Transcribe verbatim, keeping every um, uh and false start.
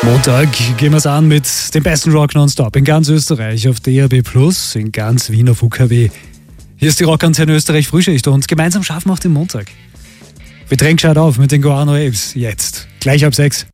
Montag gehen wir es an mit dem besten Rock nonstop in ganz Österreich auf D A B plus, in ganz Wien auf U K W. Hier ist die Rockantenne Österreich Frühschicht und gemeinsam schaffen wir auch den Montag. Wir drehen gescheit auf mit den Guano Apes jetzt, gleich ab sechs.